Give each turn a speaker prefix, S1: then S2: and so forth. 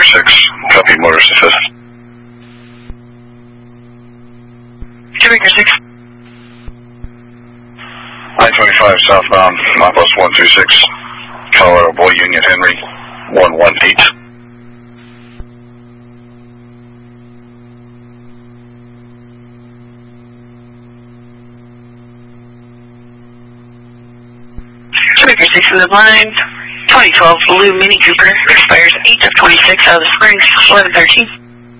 S1: Baker 6, copy Motors to 5th.
S2: Baker 6.
S1: 925 southbound, bus 126, Colorado Boy Union Henry, 118.
S2: Baker 6 in the line, 2012 Blue Mini Cooper, expires 8 of 26 out of the Springs, 1113.